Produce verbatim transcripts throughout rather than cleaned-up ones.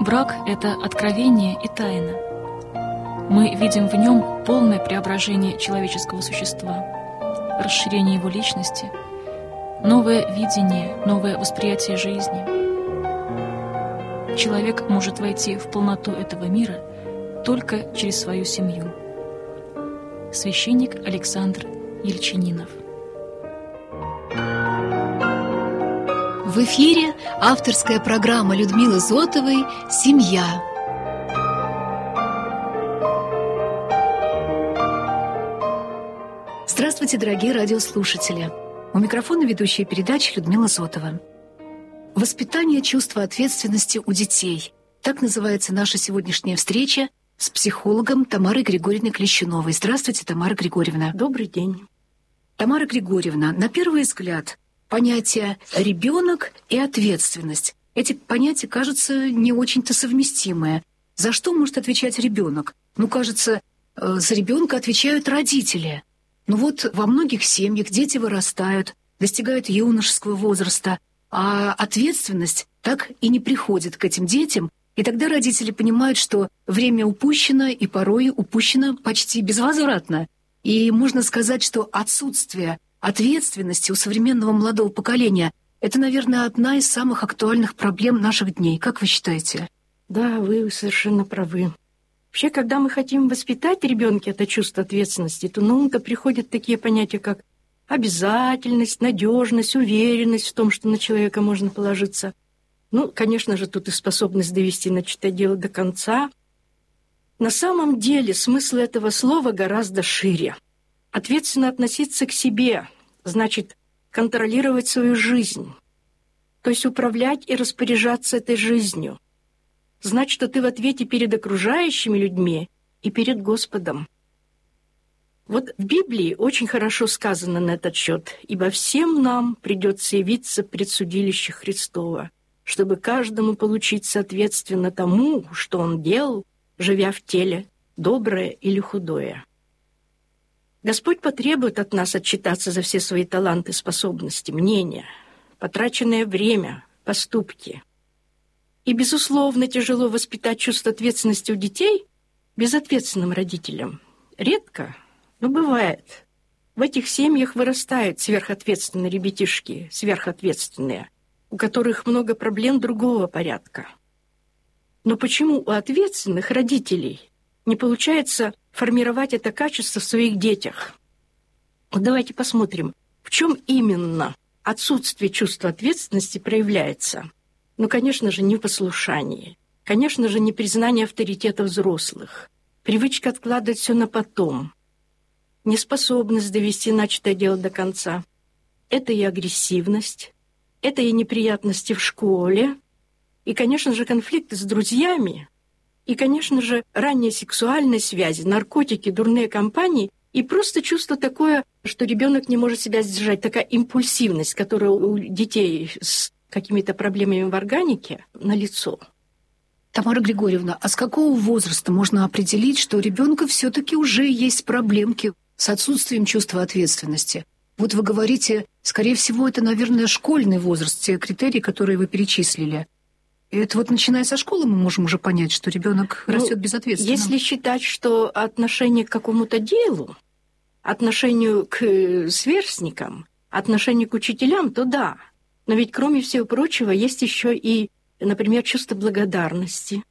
Брак – это откровение и тайна. Мы видим в нем полное преображение человеческого существа, расширение его личности, новое видение, новое восприятие жизни. Человек может войти в полноту этого мира только через свою семью. Священник Александр Ельчининов. В эфире авторская программа Людмилы Зотовой «Семья». Здравствуйте, дорогие радиослушатели! У микрофона ведущая передачи Людмила Зотова. Воспитание чувства ответственности у детей. Так называется наша сегодняшняя встреча с психологом Тамарой Григорьевной Клещуновой. Здравствуйте, Тамара Григорьевна. Добрый день. Тамара Григорьевна, на первый взгляд, понятия «ребенок» и «ответственность». Эти понятия кажутся не очень-то совместимые. За что может отвечать ребенок? Ну, кажется, за ребенка отвечают родители. Ну вот во многих семьях дети вырастают, достигают юношеского возраста, а ответственность так и не приходит к этим детям, и тогда родители понимают, что время упущено, и порой упущено почти безвозвратно. И можно сказать, что отсутствие ответственности у современного молодого поколения – это, наверное, одна из самых актуальных проблем наших дней. Как вы считаете? Да, вы совершенно правы. Вообще, когда мы хотим воспитать ребенка это чувство ответственности, то на ум-то приходят такие понятия, как обязательность, надежность, уверенность в том, что на человека можно положиться. Ну, конечно же, тут и способность довести начатое дело до конца. На самом деле смысл этого слова гораздо шире. Ответственно относиться к себе значит контролировать свою жизнь, то есть управлять и распоряжаться этой жизнью. Значит, что ты в ответе перед окружающими людьми и перед Господом. Вот в Библии очень хорошо сказано на этот счет: «Ибо всем нам придется явиться пред судилище Христово, чтобы каждому получить соответственно тому, что он делал, живя в теле, доброе или худое». Господь потребует от нас отчитаться за все свои таланты, способности, мнения, потраченное время, поступки. И, безусловно, тяжело воспитать чувство ответственности у детей безответственным родителям. Редко, но бывает. В этих семьях вырастают сверхответственные ребятишки, сверхответственные, у которых много проблем другого порядка. Но почему у ответственных родителей не получается формировать это качество в своих детях? Вот давайте посмотрим, в чем именно отсутствие чувства ответственности проявляется. Ну, конечно же, не в послушании, конечно же, не признание авторитета взрослых, привычка откладывать все на потом, неспособность довести начатое дело до конца. Это и агрессивность, это и неприятности в школе, и, конечно же, конфликты с друзьями, и, конечно же, ранние сексуальные связи, наркотики, дурные компании и просто чувство такое, что ребенок не может себя сдержать, такая импульсивность, которая у детей с какими-то проблемами в органике налицо. Тамара Григорьевна, а с какого возраста можно определить, что у ребенка все-таки уже есть проблемки с отсутствием чувства ответственности? Вот вы говорите, скорее всего, это, наверное, школьный возраст, те критерии, которые вы перечислили. И это вот начиная со школы мы можем уже понять, что ребенок ну, растет безответственно. Если считать, что отношение к какому-то делу, отношению к сверстникам, отношению к учителям, то да. Но ведь кроме всего прочего есть еще и, например, чувство благодарности.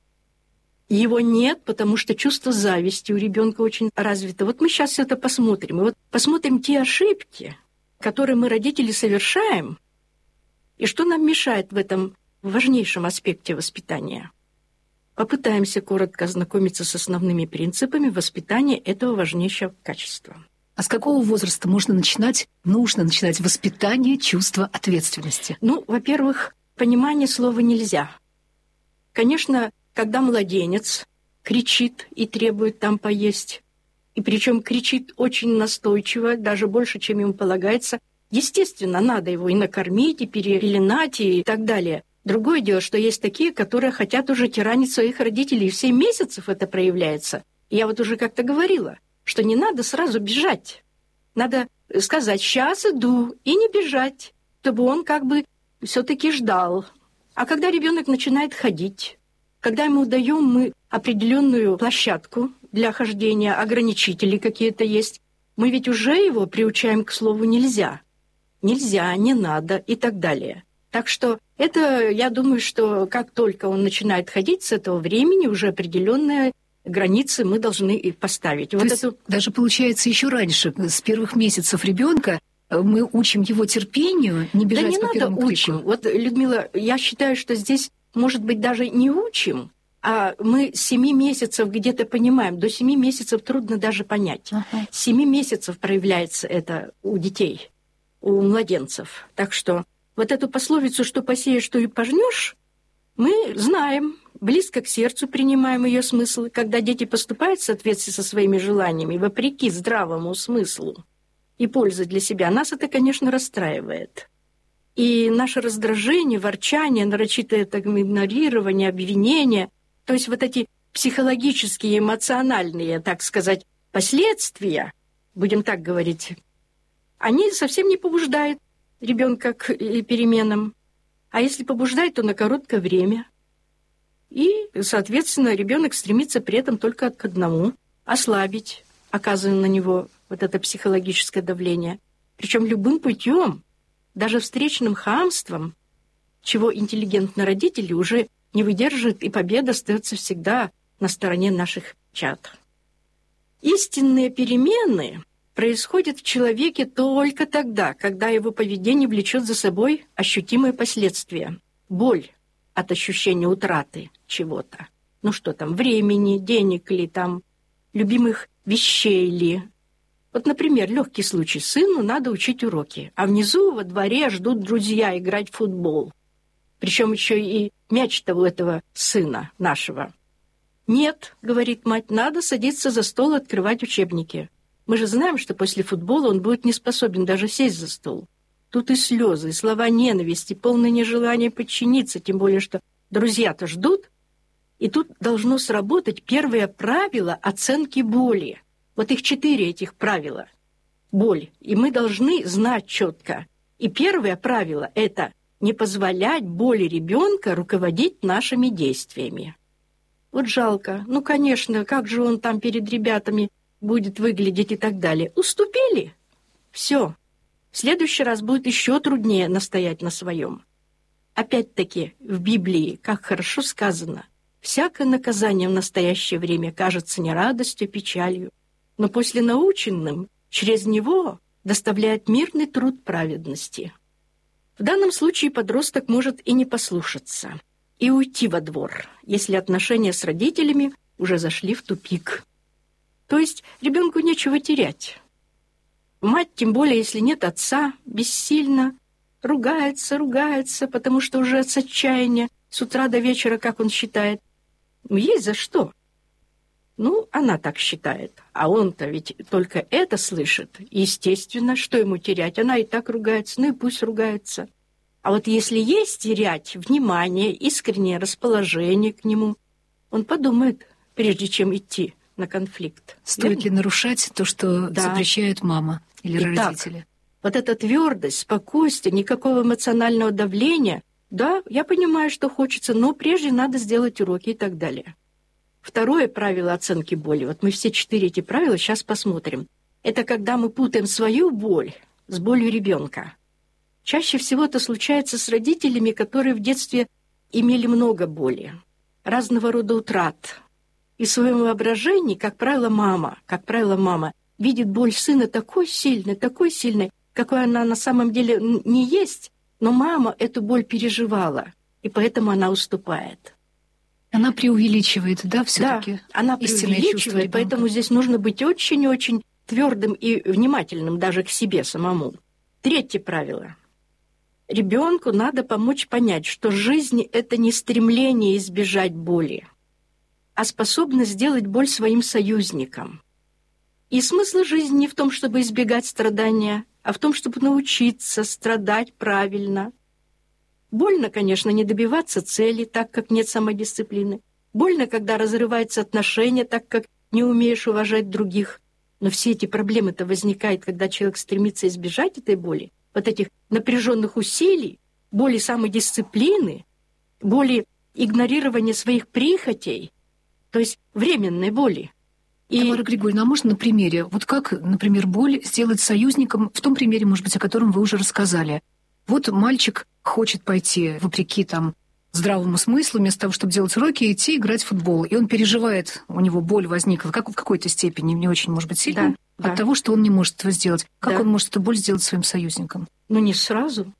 Его нет, потому что чувство зависти у ребенка очень развито. Вот мы сейчас это посмотрим. И вот посмотрим те ошибки, которые мы, родители, совершаем, и что нам мешает в этом важнейшем аспекте воспитания. Попытаемся коротко ознакомиться с основными принципами воспитания этого важнейшего качества. А с какого возраста можно начинать, нужно начинать воспитание чувства ответственности? Ну, во-первых, понимание слова «нельзя». Конечно, когда младенец кричит и требует там поесть, и причем кричит очень настойчиво, даже больше, чем ему полагается, естественно, надо его и накормить, и перепеленать, и так далее. Другое дело, что есть такие, которые хотят уже тиранить своих родителей, и в семь месяцев это проявляется. И я вот уже как-то говорила, что не надо сразу бежать. Надо сказать «сейчас иду» и не бежать, чтобы он как бы все-таки ждал. А когда ребенок начинает ходить, Когда ему даем мы определенную площадку для хождения, ограничители какие-то есть, мы ведь уже его приучаем к слову «нельзя». Нельзя, не надо и так далее. Так что это, я думаю, что как только он начинает ходить, с этого времени уже определенные границы мы должны и поставить. То вот есть эту... даже получается еще раньше, с первых месяцев ребенка мы учим его терпению, не бежать да не по надо первому крику. учим. Вот, Людмила, я считаю, что здесь, может быть, даже не учим, а мы с семи месяцев где-то понимаем. До семи месяцев трудно даже понять. Ага. С семи месяцев проявляется это у детей, у младенцев. Так что вот эту пословицу «что посеешь, что и пожнешь» мы знаем, близко к сердцу принимаем ее смысл. Когда дети поступают в соответствии со своими желаниями, вопреки здравому смыслу и пользы для себя, нас это, конечно, расстраивает. И наше раздражение, ворчание, нарочитое так, игнорирование, обвинение, то есть вот эти психологические, эмоциональные, так сказать, последствия, будем так говорить, они совсем не побуждают ребенка к переменам. А если побуждает, то на короткое время. И, соответственно, ребенок стремится при этом только к одному – ослабить оказанное на него вот это психологическое давление. Причем любым путем, даже встречным хамством, чего интеллигентные родители уже не выдерживают, и победа остается всегда на стороне наших чад. Истинные перемены происходят в человеке только тогда, когда его поведение влечет за собой ощутимые последствия. Боль от ощущения утраты чего-то. Ну что там, времени, денег ли там, любимых вещей ли. Вот, например, легкий случай. Сыну надо учить уроки, а внизу во дворе ждут друзья играть в футбол. Причем еще и мяч-то у этого сына нашего. «Нет, — говорит мать, — надо садиться за стол и открывать учебники. Мы же знаем, что после футбола он будет не способен даже сесть за стол. Тут и слезы, и слова ненависти, полное нежелание подчиниться, тем более, что друзья-то ждут. И тут должно сработать первое правило оценки боли. Вот их четыре, этих правила. Боль. И мы должны знать четко. И первое правило – это не позволять боли ребенка руководить нашими действиями. Вот жалко. Ну, конечно, как же он там перед ребятами будет выглядеть и так далее. Уступили? Все. В следующий раз будет еще труднее настоять на своем. Опять-таки, в Библии, как хорошо сказано, всякое наказание в настоящее время кажется не радостью, а печалью, но после наученным через него доставляет мирный труд праведности. В данном случае подросток может и не послушаться, и уйти во двор, если отношения с родителями уже зашли в тупик. То есть ребенку нечего терять. Мать, тем более, если нет отца, бессильно ругается, ругается, потому что уже с отчаяния с утра до вечера, как он считает. Ну, есть за что. Ну, она так считает. А он-то ведь только это слышит. Естественно, что ему терять? Она и так ругается, ну и пусть ругается. А вот если есть терять внимание, искреннее расположение к нему, он подумает, прежде чем идти на конфликт. Стоит ли нарушать то, что да. запрещает мама или Итак, родители? Вот эта твердость, спокойствие, никакого эмоционального давления. Да, я понимаю, что хочется, но прежде надо сделать уроки и так далее. Второе правило оценки боли. Вот мы все четыре эти правила сейчас посмотрим. Это когда мы путаем свою боль с болью ребенка. Чаще всего это случается с родителями, которые в детстве имели много боли, разного рода утрат. И в своем воображении, как правило, мама, как правило, мама видит боль сына такой сильной, такой сильной, какой она на самом деле не есть, но мама эту боль переживала, и поэтому она уступает. Она преувеличивает, да, все-таки? Да, она преувеличивает, поэтому здесь нужно быть очень-очень твердым и внимательным даже к себе самому. Третье правило. Ребенку надо помочь понять, что жизнь – это не стремление избежать боли, а способность сделать боль своим союзником. И смысл жизни не в том, чтобы избегать страдания, а в том, чтобы научиться страдать правильно. Больно, конечно, не добиваться цели, так как нет самодисциплины. Больно, когда разрываются отношения, так как не умеешь уважать других. Но все эти проблемы-то возникают, когда человек стремится избежать этой боли, вот этих напряженных усилий, боли самодисциплины, боли игнорирование своих прихотей, то есть временной боли. И... Тамара Григорьевна, а можно на примере? Вот как, например, боль сделать союзником в том примере, может быть, о котором вы уже рассказали. Вот мальчик хочет пойти, вопреки там здравому смыслу, вместо того, чтобы делать уроки, идти играть в футбол. И он переживает, у него боль возникла, как в какой-то степени, не очень, может быть, сильно, да, от да. того, что он не может этого сделать. Как да. он может эту боль сделать своим союзником? Ну, не сразу.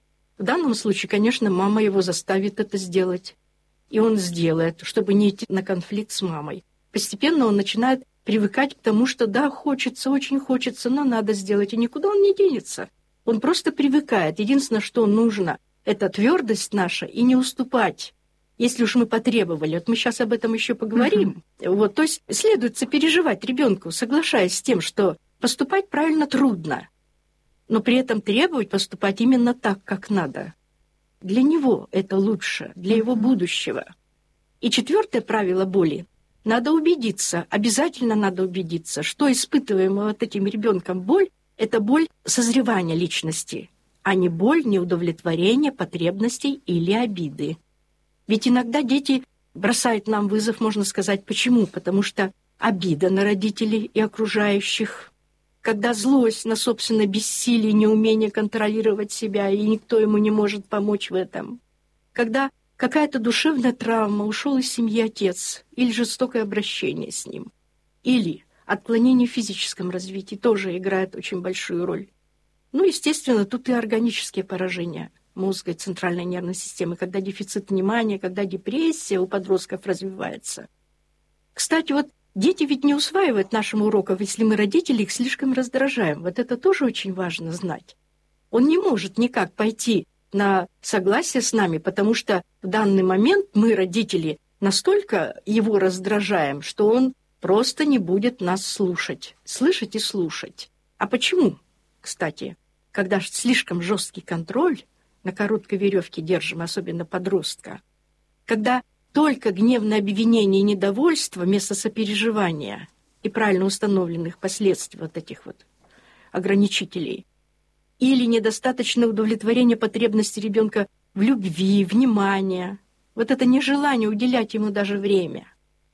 В данном случае, конечно, мама его заставит это сделать. И он сделает, чтобы не идти на конфликт с мамой. Постепенно он начинает привыкать к тому, что да, хочется, очень хочется, но надо сделать, и никуда он не денется. Он просто привыкает. Единственное, что нужно, это твердость наша и не уступать. Если уж мы потребовали, вот мы сейчас об этом еще поговорим. Uh-huh. Вот, то есть следует сопереживать ребенку, соглашаясь с тем, что поступать правильно трудно, но при этом требовать поступать именно так, как надо. Для него это лучше, для uh-huh. его будущего. И четвертое правило боли. Надо убедиться, обязательно надо убедиться, что испытываемая вот этим ребенком боль – это боль созревания личности, а не боль неудовлетворения потребностей или обиды. Ведь иногда дети бросают нам вызов, можно сказать, почему? Потому что обида на родителей и окружающих, когда злость на собственное бессилие, неумение контролировать себя, и никто ему не может помочь в этом, когда какая-то душевная травма, ушел из семьи отец, или жестокое обращение с ним, или отклонение в физическом развитии тоже играет очень большую роль. Ну, естественно, тут и органические поражения мозга и центральной нервной системы, когда дефицит внимания, когда депрессия у подростков развивается. Кстати, вот дети ведь не усваивают нашим уроков, если мы, родители, их слишком раздражаем. Вот это тоже очень важно знать. Он не может никак пойти на согласие с нами, потому что в данный момент мы, родители, настолько его раздражаем, что он просто не будет нас слушать. Слышать и слушать. А почему, кстати, когда слишком жесткий контроль, на короткой веревке держим, особенно подростка, когда только гневное обвинение и недовольство вместо сопереживания и правильно установленных последствий вот этих вот ограничителей, или недостаточное удовлетворение потребностей ребенка в любви, внимания, вот это нежелание уделять ему даже время.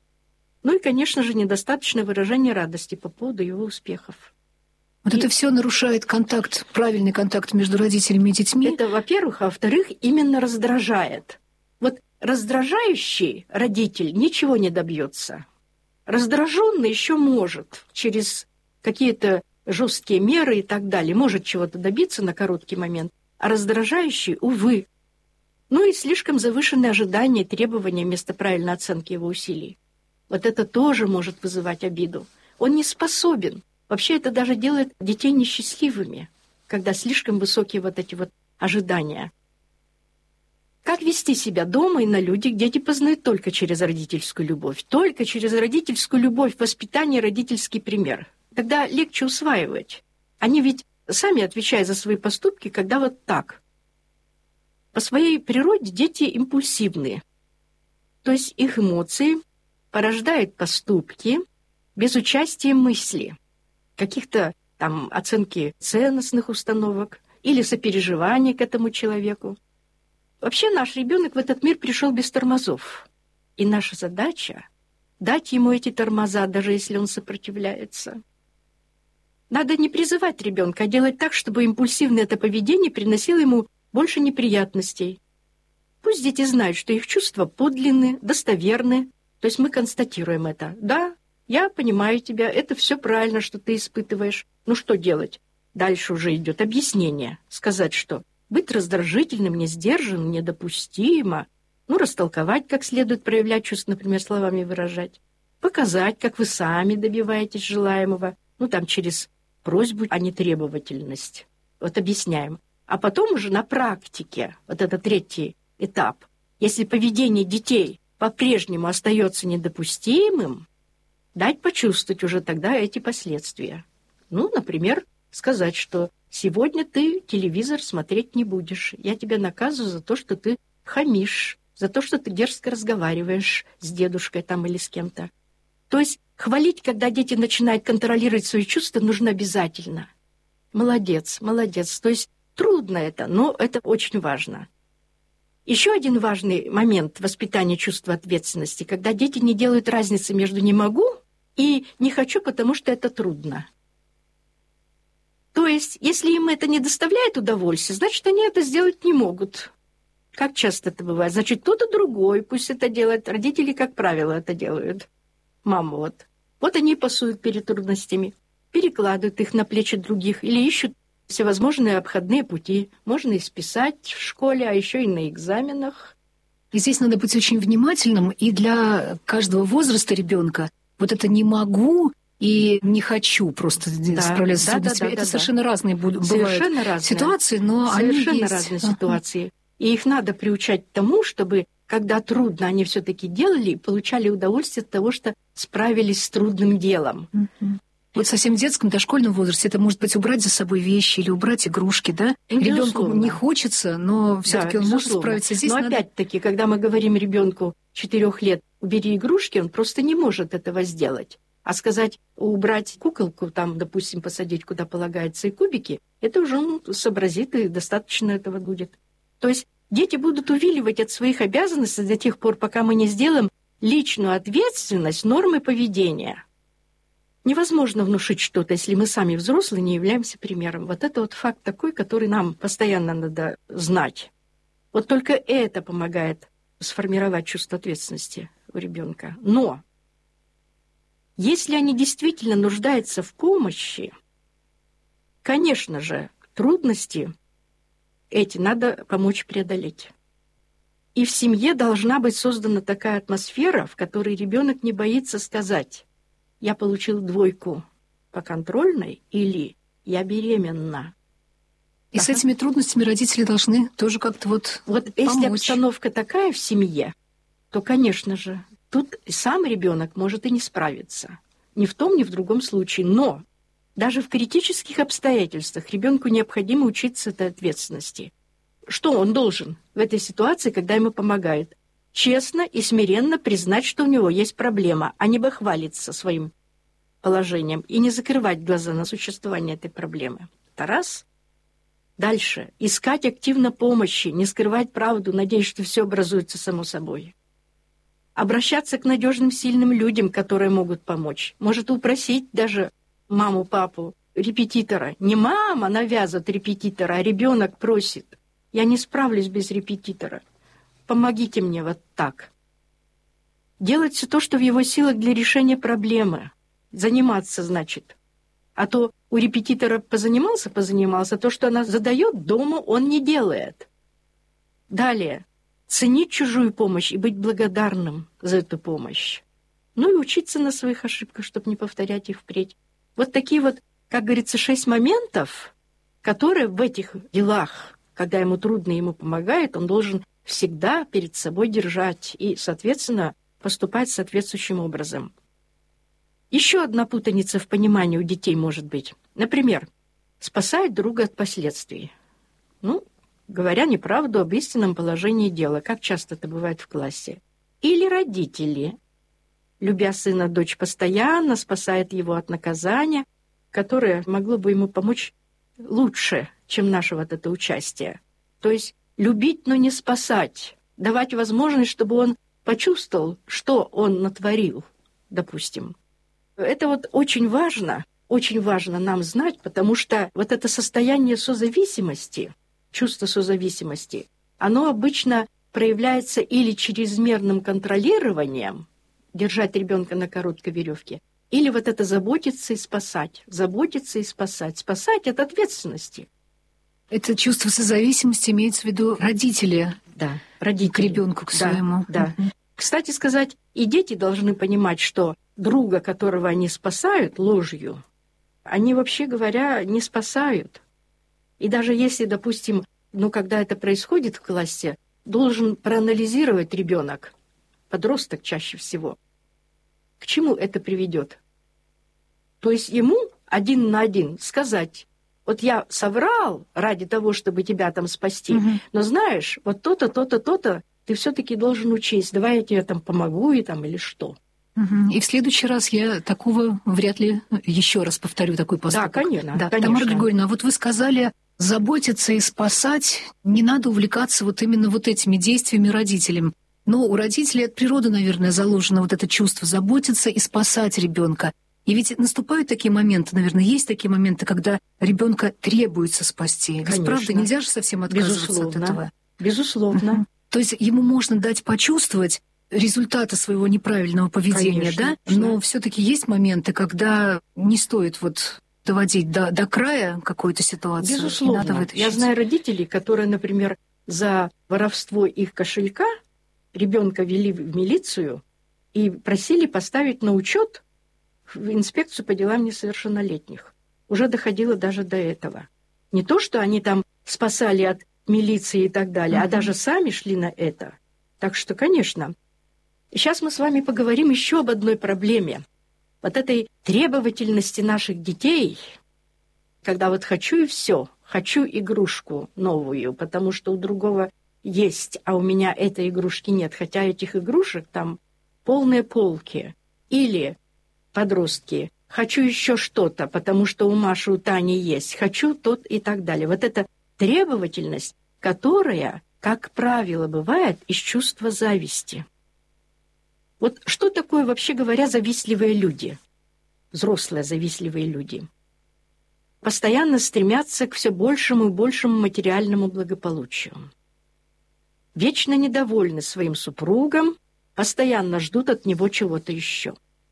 Ну и, конечно же, недостаточное выражение радости по поводу его успехов. Вот и это все нарушает контакт, правильный контакт между родителями и детьми. Это, во-первых, а во-вторых, именно раздражает. Вот раздражающий родитель ничего не добьется. Раздраженный еще может через какие-то жесткие меры и так далее, может чего-то добиться на короткий момент, а раздражающий, увы. Ну и слишком завышенные ожидания и требования вместо правильной оценки его усилий. Вот это тоже может вызывать обиду. Он не способен. Вообще это даже делает детей несчастливыми, когда слишком высокие вот эти вот ожидания. Как вести себя дома и на людях дети познают только через родительскую любовь. Только через родительскую любовь, воспитание, родительский пример. Тогда легче усваивать. Они ведь сами отвечают за свои поступки, когда вот так. По своей природе дети импульсивные. То есть их эмоции порождают поступки без участия мысли, каких-то там оценки ценностных установок или сопереживания к этому человеку. Вообще наш ребенок в этот мир пришел без тормозов. И наша задача — дать ему эти тормоза, даже если он сопротивляется. Надо не призывать ребенка, а делать так, чтобы импульсивное это поведение приносило ему больше неприятностей. Пусть дети знают, что их чувства подлинны, достоверны. То есть мы констатируем это. Да, я понимаю тебя, это все правильно, что ты испытываешь. Ну что делать? Дальше уже идет объяснение. Сказать, что быть раздражительным, не сдержанным недопустимо. Ну, растолковать, как следует проявлять чувства, например, словами выражать. Показать, как вы сами добиваетесь желаемого. Ну, там, через просьбу, а не требовательность. Вот объясняем. А потом уже на практике, вот это третий этап, если поведение детей по-прежнему остается недопустимым, дать почувствовать уже тогда эти последствия. Ну, например, сказать, что сегодня ты телевизор смотреть не будешь. Я тебя наказываю за то, что ты хамишь, за то, что ты дерзко разговариваешь с дедушкой там или с кем-то. То есть хвалить, когда дети начинают контролировать свои чувства, нужно обязательно. Молодец, молодец. То есть трудно это, но это очень важно. Еще один важный момент воспитания чувства ответственности, когда дети не делают разницы между «не могу» и «не хочу, потому что это трудно». То есть, если им это не доставляет удовольствия, значит, они это сделать не могут. Как часто это бывает? Значит, кто-то другой пусть это делает. Родители, как правило, это делают. Мама вот. Вот они пасуют перед трудностями, перекладывают их на плечи других или ищут всевозможные обходные пути. Можно и списать в школе, а еще и на экзаменах. И здесь надо быть очень внимательным, и для каждого возраста ребенка вот это «не могу» и «не хочу» просто да, справляться да, с трудностями. Да, да, это да, совершенно да. разные бывают совершенно разные. Ситуации, но совершенно они есть. разные ситуации. И их надо приучать к тому, чтобы, когда трудно, они все-таки делали и получали удовольствие от того, что справились с трудным делом. Mm-hmm. Вот совсем в детском, дошкольном возрасте это может быть убрать за собой вещи или убрать игрушки, да? Ребенку не хочется, но все-таки да, он может справиться. Здесь но надо... опять-таки, когда мы говорим ребенку четырех лет «убери игрушки», он просто не может этого сделать. А сказать убрать куколку, там, допустим, посадить куда полагается и кубики, это уже он сообразит, и достаточно этого будет. То есть дети будут увиливать от своих обязанностей до тех пор, пока мы не сделаем личную ответственность нормы поведения. Невозможно внушить что-то, если мы сами взрослые не являемся примером. Вот это вот факт такой, который нам постоянно надо знать. Вот только это помогает сформировать чувство ответственности у ребенка. Но если они действительно нуждаются в помощи, конечно же, трудности эти надо помочь преодолеть. И в семье должна быть создана такая атмосфера, в которой ребенок не боится сказать: «Я получил двойку по контрольной» или «Я беременна». И ага. с этими трудностями родители должны тоже как-то вот Вот помочь. Если обстановка такая в семье, то, конечно же, тут сам ребенок может и не справиться. Ни в том, ни в другом случае. Но даже в критических обстоятельствах ребенку необходимо учиться этой ответственности. Что он должен в этой ситуации, когда ему помогают? Честно и смиренно признать, что у него есть проблема, а не бахвалиться своим положением и не закрывать глаза на существование этой проблемы. Это раз. Дальше. Искать активно помощи, не скрывать правду, надеясь, что все образуется само собой. Обращаться к надежным, сильным людям, которые могут помочь. Может, упросить даже маму, папу, репетитора. Не мама навязывает репетитора, а ребенок просит: «Я не справлюсь без репетитора. Помогите мне вот так». Делать все то, что в его силах для решения проблемы. Заниматься, значит. А то у репетитора позанимался, позанимался, то, что она задает, дома он не делает. Далее. Ценить чужую помощь и быть благодарным за эту помощь. Ну и учиться на своих ошибках, чтобы не повторять их впредь. Вот такие вот, как говорится, шесть моментов, которые в этих делах, когда ему трудно, ему помогает, он должен всегда перед собой держать и, соответственно, поступать соответствующим образом. Еще одна путаница в понимании у детей может быть. Например, спасать друга от последствий. Ну, говоря неправду об истинном положении дела, как часто это бывает в классе. Или родители, любя сына, дочь постоянно, спасает его от наказания, которое могло бы ему помочь лучше, чем наше вот это участие. То есть любить, но не спасать, давать возможность, чтобы он почувствовал, что он натворил, допустим. Это вот очень важно, очень важно нам знать, потому что вот это состояние созависимости, чувство созависимости, оно обычно проявляется или чрезмерным контролированием, держать ребенка на короткой веревке, или вот это заботиться и спасать, заботиться и спасать, спасать от ответственности. Это чувство созависимости имеется в виду родители, да, родители. К ребенку, к да, своему. Да. Mm-hmm. Кстати сказать, и дети должны понимать, что друга, которого они спасают ложью, они, вообще говоря, не спасают. И даже если, допустим, ну, когда это происходит в классе, должен проанализировать ребенок, подросток чаще всего, к чему это приведет. То есть ему один на один сказать: вот я соврал ради того, чтобы тебя там спасти, угу. но знаешь, вот то-то, то-то, то-то ты все-таки должен учесть. Давай я тебе там помогу и там или что. Угу. И в следующий раз я такого вряд ли еще раз повторю такой поступок. Да, конечно. Да, конечно. Тамара Григорьевна, а вот вы сказали заботиться и спасать, не надо увлекаться вот именно вот этими действиями родителям. Но у родителей от природы, наверное, заложено вот это чувство заботиться и спасать ребенка. И ведь наступают такие моменты, наверное, есть такие моменты, когда ребенка требуется спасти. Ведь правда, нельзя же совсем отказываться Безусловно. от этого. Безусловно. Угу. То есть ему можно дать почувствовать результаты своего неправильного поведения, Конечно, да? Но все-таки есть моменты, когда не стоит вот доводить до, до края какую-то ситуацию. Безусловно. Надо вытащить. Я знаю родителей, которые, например, за воровство их кошелька ребенка вели в милицию и просили поставить на учет в инспекцию по делам несовершеннолетних. Уже доходило даже до этого. Не то, что они там спасали от милиции и так далее, mm-hmm. а даже сами шли на это. Так что, конечно. Сейчас мы с вами поговорим еще об одной проблеме. Вот этой требовательности наших детей, когда вот хочу и все, хочу игрушку новую, потому что у другого есть, а у меня этой игрушки нет, хотя этих игрушек там полные полки. Или подростки, хочу еще что-то, потому что у Маши, у Тани есть, хочу тот и так далее. Вот эта требовательность, которая, как правило, бывает из чувства зависти. Вот что такое, вообще говоря, завистливые люди? Взрослые завистливые люди. Постоянно стремятся к все большему и большему материальному благополучию. Вечно недовольны своим супругом, постоянно ждут от него чего-то еще.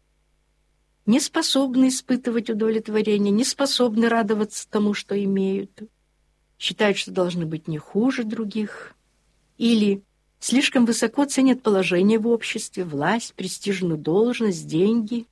Не способны испытывать удовлетворение, не способны радоваться тому, что имеют. Считают, что должны быть не хуже других. Или слишком высоко ценят положение в обществе, власть, престижную должность, деньги.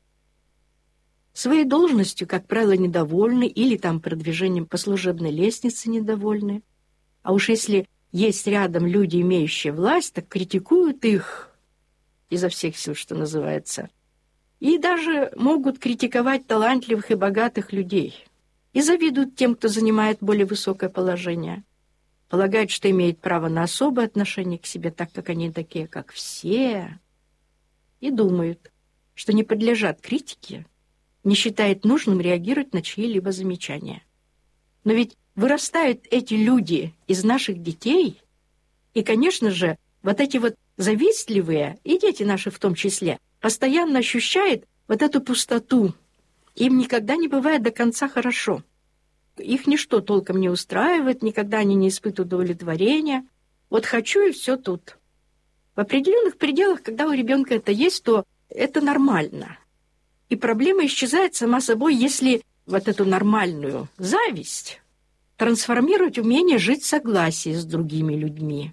Своей должностью, как правило, недовольны или там продвижением по служебной лестнице недовольны. А уж если есть рядом люди, имеющие власть, так критикуют их изо всех сил, что называется. И даже могут критиковать талантливых и богатых людей. И завидуют тем, кто занимает более высокое положение. Полагают, что имеют право на особое отношение к себе, так как они такие, как все. И думают, что не подлежат критике, не считают нужным реагировать на чьи-либо замечания. Но ведь вырастают эти люди из наших детей, и, конечно же, вот эти вот завистливые, и дети наши в том числе, постоянно ощущают вот эту пустоту. Им никогда не бывает до конца хорошо. Их ничто толком не устраивает, никогда они не испытывают удовлетворения. Вот хочу, и все тут. В определенных пределах, когда у ребенка это есть, то это нормально. И проблема исчезает сама собой, если вот эту нормальную зависть трансформировать в умение жить в согласии с другими людьми.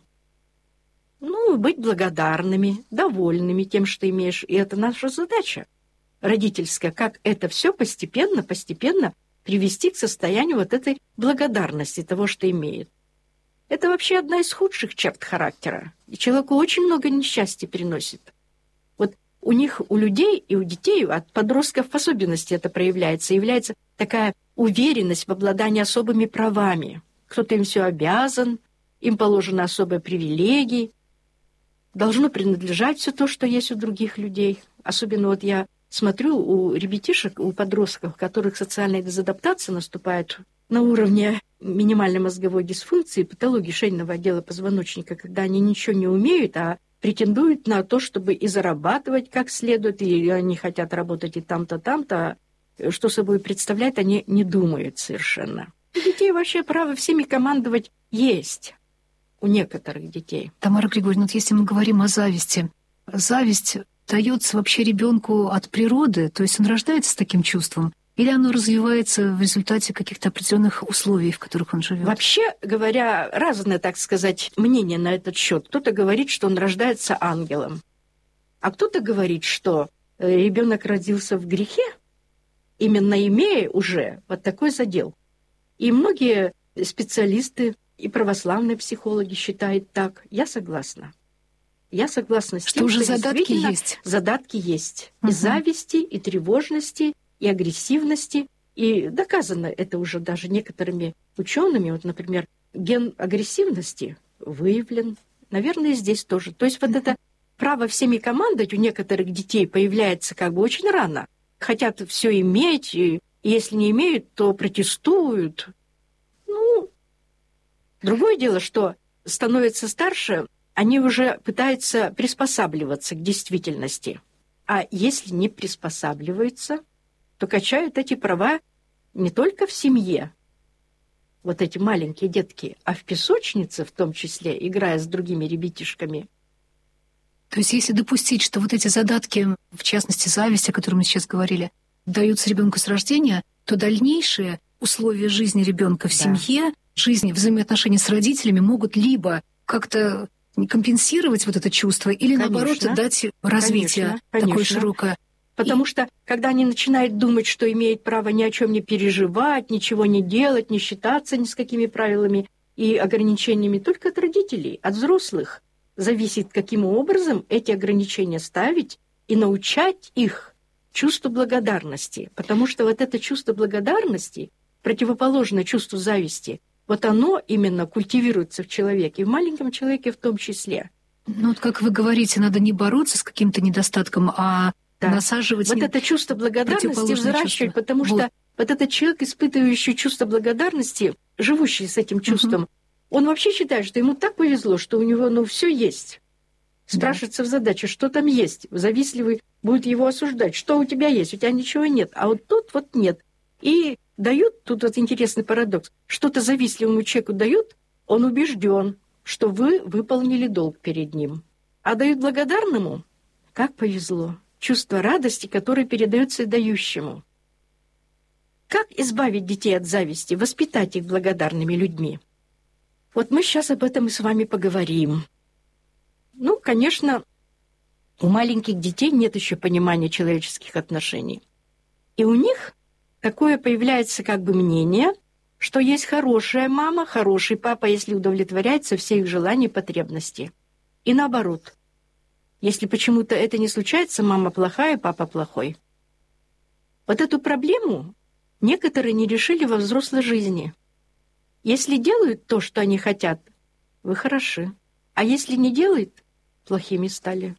Ну, быть благодарными, довольными тем, что имеешь. И это наша задача родительская, как это все постепенно, постепенно привести к состоянию вот этой благодарности того, что имеет. Это вообще одна из худших черт характера. И человеку очень много несчастья приносит. Вот у них, у людей и у детей, от подростков в особенности это проявляется. Является такая уверенность в обладании особыми правами. Кто-то им все обязан, им положены особые привилегии. Должно принадлежать все то, что есть у других людей. Особенно вот я смотрю у ребятишек, у подростков, у которых социальная дезадаптация наступает на уровне минимальной мозговой дисфункции, патологии шейного отдела позвоночника, когда они ничего не умеют, а претендуют на то, чтобы и зарабатывать как следует, или они хотят работать и там-то, там-то, что собой представляет, они не думают совершенно. У детей вообще право всеми командовать есть. У некоторых детей. Тамара Григорьевна, вот если мы говорим о зависти, зависть дается вообще ребенку от природы, то есть он рождается с таким чувством, или оно развивается в результате каких-то определенных условий, в которых он живет? Вообще говоря, разное, так сказать, мнение на этот счет. Кто-то говорит, что он рождается ангелом, а кто-то говорит, что ребенок родился в грехе, именно имея уже вот такой задел. И многие специалисты и православные психологи считают так. Я согласна. Я согласна с что тем, уже что задатки есть. Задатки есть. Угу. И зависти, и тревожности, и агрессивности. И доказано это уже даже некоторыми учеными. Вот, например, ген агрессивности выявлен. Наверное, здесь тоже. То есть вот это право всеми командовать у некоторых детей появляется как бы очень рано. Хотят все иметь, и если не имеют, то протестуют. Ну, Другое дело, что становятся старше, они уже пытаются приспосабливаться к действительности. А если не приспосабливаются, то качают эти права не только в семье, вот эти маленькие детки, а в песочнице в том числе, играя с другими ребятишками. То есть если допустить, что вот эти задатки, в частности зависть, о которой мы сейчас говорили, даются ребенку с рождения, то дальнейшие условия жизни ребенка в Да. семье, жизни, взаимоотношения с родителями могут либо как-то компенсировать вот это чувство, или Конечно. наоборот дать развитие Конечно, такое конечно. широкое. Потому И- что, когда они начинают думать, что имеют право ни о чем не переживать, ничего не делать, не считаться ни с какими правилами и ограничениями, только от родителей, от взрослых, зависит, каким образом эти ограничения ставить и научать их чувству благодарности. Потому что вот это чувство благодарности, противоположное чувству зависти, вот оно именно культивируется в человеке, и в маленьком человеке в том числе. Ну вот как вы говорите, надо не бороться с каким-то недостатком, а Да. насаживать... Вот не- это чувство благодарности противоположное взращивать, чувство. потому Вот. что вот этот человек, испытывающий чувство благодарности, живущий с этим чувством, он вообще считает, что ему так повезло, что у него ну, все есть. Спрашивается в задаче, что там есть. Завистливый будет его осуждать. Что у тебя есть? У тебя ничего нет. А вот тут вот нет. И дают, тут вот интересный парадокс, что-то завистливому человеку дают, он убежден, что вы выполнили долг перед ним. А дают благодарному, как повезло. Чувство радости, которое передается дающему. Как избавить детей от зависти, воспитать их благодарными людьми? Вот мы сейчас об этом и с вами поговорим. Ну, конечно, у маленьких детей нет еще понимания человеческих отношений. И у них такое появляется как бы мнение, что есть хорошая мама, хороший папа, если удовлетворяется все их желания и потребности. И наоборот. Если почему-то это не случается, мама плохая, папа плохой. Вот эту проблему некоторые не решили во взрослой жизни. Если делают то, что они хотят, вы хороши. А если не делают, плохими стали.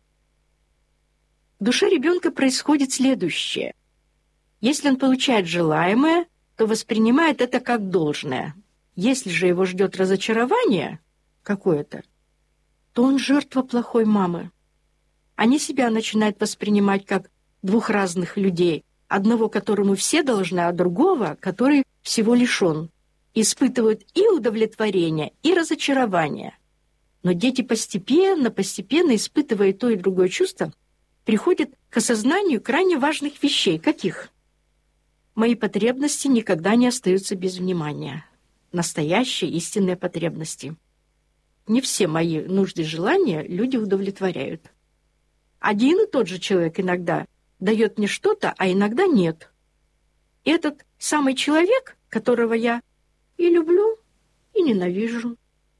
В душе ребенка происходит следующее. Если он получает желаемое, то воспринимает это как должное. Если же его ждет разочарование какое-то, то он жертва плохой мамы. Они себя начинают воспринимать как двух разных людей. Одного, которому все должны, а другого, который всего лишен. Испытывают и удовлетворение, и разочарование. Но дети постепенно, постепенно, испытывая то и другое чувство, приходят к осознанию крайне важных вещей. Каких? Мои потребности никогда не остаются без внимания. Настоящие истинные потребности. Не все мои нужды и желания люди удовлетворяют. Один и тот же человек иногда дает мне что-то, а иногда нет. И этот самый человек, которого я и люблю, и ненавижу.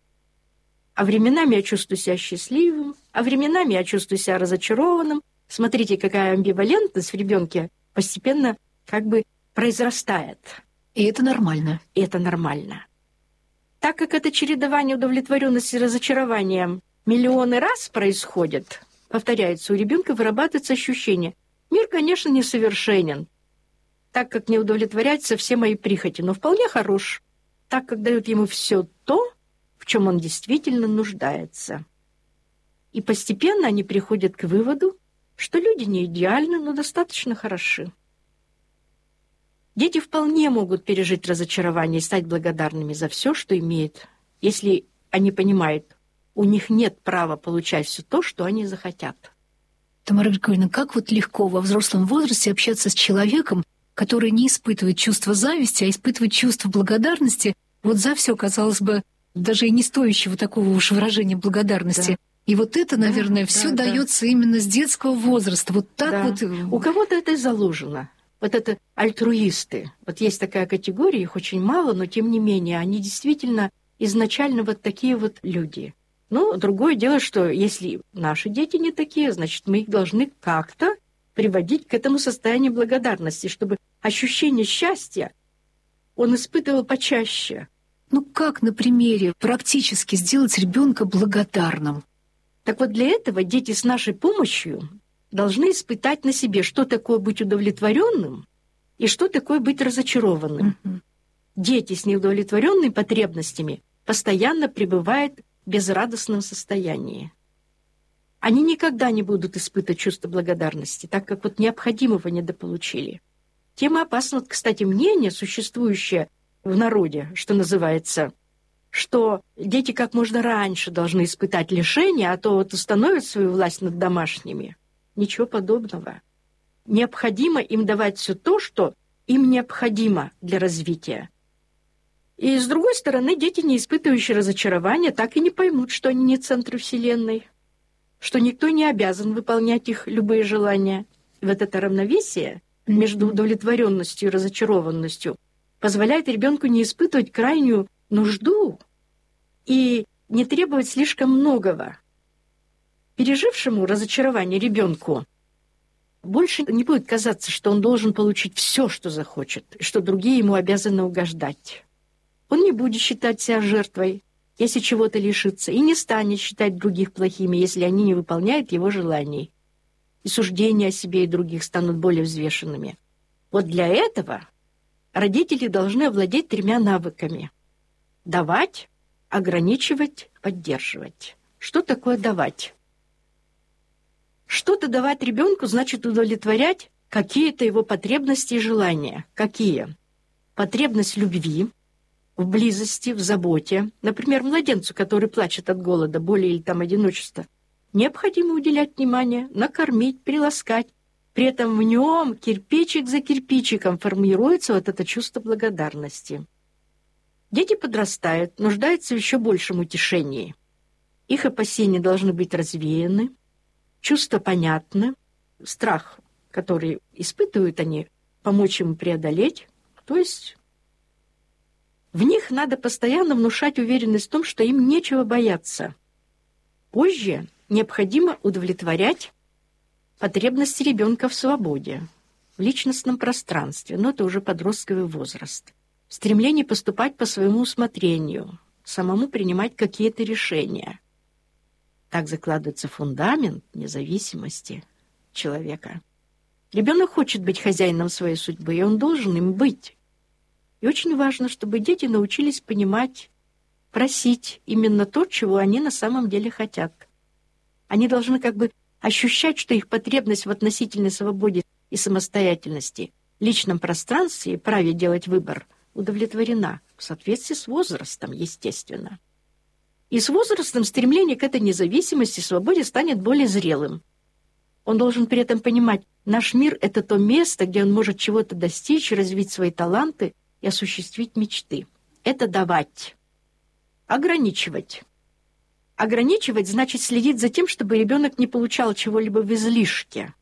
А временами я чувствую себя счастливым, а временами я чувствую себя разочарованным. Смотрите, какая амбивалентность в ребенке постепенно как бы произрастает. И это нормально. И это нормально. Так как это чередование удовлетворенности и разочарования миллионы раз происходит, повторяется, у ребенка вырабатывается ощущение: мир, конечно, несовершенен, так как не удовлетворяются все мои прихоти, но вполне хорош, так как дают ему все то, в чем он действительно нуждается. И постепенно они приходят к выводу, что люди не идеальны, но достаточно хороши. Дети вполне могут пережить разочарование и стать благодарными за все, что имеют, если они понимают, у них нет права получать все то, что они захотят. Тамара Григорьевна, как вот легко во взрослом возрасте общаться с человеком, который не испытывает чувство зависти, а испытывает чувство благодарности вот за все, казалось бы, даже и не стоящего такого уж выражения благодарности. Да. И вот это, наверное, Да, все да, дается именно с детского возраста. Вот так Да. вот. У кого-то это и заложено. Вот это альтруисты. Вот есть такая категория, их очень мало, но тем не менее, они действительно изначально вот такие вот люди. Ну, другое дело, что если наши дети не такие, значит, мы их должны как-то приводить к этому состоянию благодарности, чтобы ощущение счастья он испытывал почаще. Ну как на примере практически сделать ребенка благодарным? Так вот для этого дети с нашей помощью должны испытать на себе, что такое быть удовлетворенным и что такое быть разочарованным. Мгм. Дети с неудовлетворенными потребностями постоянно пребывает в безрадостном состоянии. Они никогда не будут испытывать чувство благодарности, так как вот необходимого недополучили. Тем и опасно, вот, кстати, мнение, существующее в народе, что называется, что дети как можно раньше должны испытать лишение, а то вот установят свою власть над домашними. Ничего подобного. Необходимо им давать все то, что им необходимо для развития. И, с другой стороны, дети, не испытывающие разочарования, так и не поймут, что они не центры Вселенной, что никто не обязан выполнять их любые желания. И вот это равновесие между удовлетворенностью и разочарованностью позволяет ребенку не испытывать крайнюю нужду и не требовать слишком многого. Пережившему разочарование ребенку больше не будет казаться, что он должен получить все, что захочет, и что другие ему обязаны угождать. Он не будет считать себя жертвой, если чего-то лишится, и не станет считать других плохими, если они не выполняют его желаний. И суждения о себе и других станут более взвешенными. Вот для этого родители должны овладеть тремя навыками: давать, ограничивать, поддерживать. Что такое давать? Что-то давать ребенку значит удовлетворять какие-то его потребности и желания. Какие? Потребность любви, в близости, в заботе. Например, младенцу, который плачет от голода, боли или там одиночества, необходимо уделять внимание, накормить, приласкать. При этом в нем кирпичик за кирпичиком формируется вот это чувство благодарности. Дети подрастают, нуждаются в еще большем утешении. Их опасения должны быть развеяны, чувства понятны, страх, который испытывают они, помочь им преодолеть. То есть в них надо постоянно внушать уверенность в том, что им нечего бояться. Позже необходимо удовлетворять потребности ребенка в свободе, в личностном пространстве, но это уже подростковый возраст. Стремление поступать по своему усмотрению, самому принимать какие-то решения. Так закладывается фундамент независимости человека. Ребенок хочет быть хозяином своей судьбы, и он должен им быть. И очень важно, чтобы дети научились понимать, просить именно то, чего они на самом деле хотят. Они должны как бы ощущать, что их потребность в относительной свободе и самостоятельности, личном пространстве и праве делать выбор удовлетворена в соответствии с возрастом, естественно. И с возрастом стремление к этой независимости и свободе станет более зрелым. Он должен при этом понимать, наш мир — это то место, где он может чего-то достичь, развить свои таланты и осуществить мечты. Это давать. Ограничивать. Ограничивать значит следить за тем, чтобы ребенок не получал чего-либо в излишке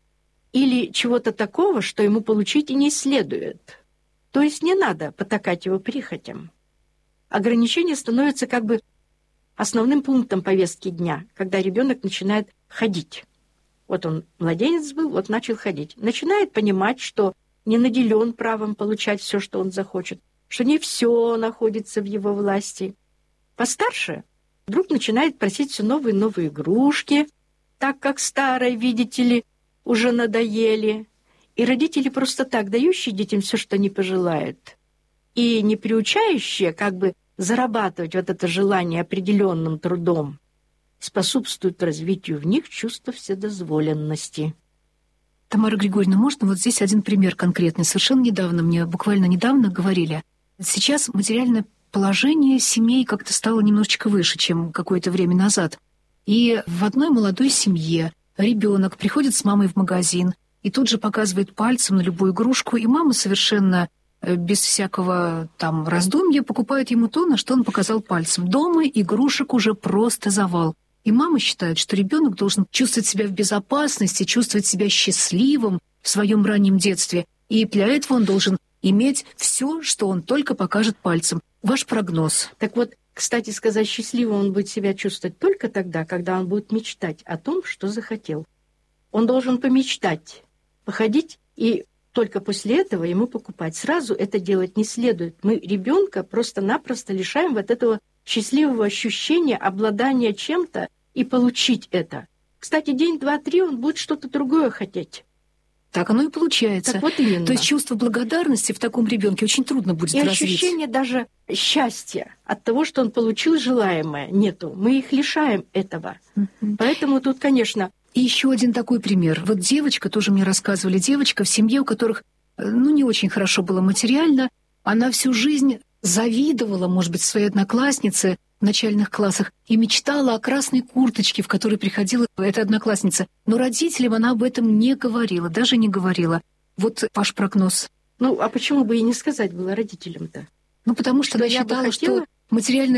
или чего-то такого, что ему получить и не следует. То есть не надо потакать его прихотям. Ограничение становится как бы основным пунктом повестки дня, когда ребенок начинает ходить. Вот он младенец был, вот начал ходить. Начинает понимать, что не наделен правом получать все, что он захочет, что не все находится в его власти. Постарше вдруг начинает просить все новые и новые игрушки, так как старые, видите ли, уже надоели. И родители просто так дающие детям все, что они пожелают, и не приучающие как бы зарабатывать вот это желание определенным трудом, способствуют развитию в них чувства вседозволенности. Тамара Григорьевна, можно вот здесь один пример конкретный? Совершенно недавно, мне буквально недавно говорили, сейчас материальное положение семей как-то стало немножечко выше, чем какое-то время назад. И в одной молодой семье ребенок приходит с мамой в магазин и тут же показывает пальцем на любую игрушку, и мама совершенно без всякого там раздумья покупает ему то, на что он показал пальцем. Дома игрушек уже просто завал. И мама считает, что ребенок должен чувствовать себя в безопасности, чувствовать себя счастливым в своем раннем детстве. И для этого он должен иметь все, что он только покажет пальцем. Ваш прогноз. Так вот, кстати сказать, счастливым он будет себя чувствовать только тогда, когда он будет мечтать о том, что захотел. Он должен помечтать, походить, и только после этого ему покупать. Сразу это делать не следует. Мы ребенка просто-напросто лишаем вот этого счастливого ощущения обладания чем-то и получить это. Кстати, день, два, три он будет что-то другое хотеть. Так оно и получается. Так вот именно. То есть чувство благодарности в таком ребенке очень трудно будет и развить. Ощущение даже счастья от того, что он получил желаемое, нету. Мы их лишаем этого. Mm-hmm. Поэтому тут, конечно... И еще один такой пример. Вот девочка, тоже мне рассказывали, девочка в семье, у которых, ну, не очень хорошо было материально, она всю жизнь завидовала, может быть, своей однокласснице в начальных классах и мечтала о красной курточке, в которой приходила эта одноклассница. Но родителям она об этом не говорила, даже не говорила. Вот ваш прогноз. Ну, а почему бы и не сказать было родителям-то? Ну, потому что, что она считала, что материальное